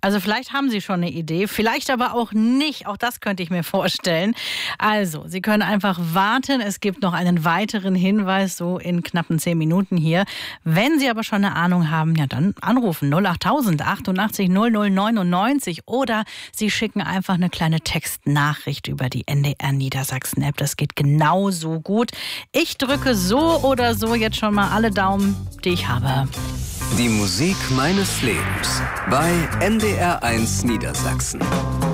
Also vielleicht haben Sie schon eine Idee, vielleicht aber auch nicht. Auch das könnte ich mir vorstellen. Also, Sie können einfach warten. Es gibt noch einen weiteren Hinweis, so in knappen 10 Minuten hier. Wenn Sie aber schon eine Ahnung haben, ja dann anrufen 08000 88 00 99 oder Sie schicken einfach eine kleine Textnachricht über die NDR Niedersachsen App. Das geht genauso gut. Ich drücke so oder so jetzt schon mal alle Daumen, die ich habe. Die Musik meines Lebens bei NDR 1 Niedersachsen.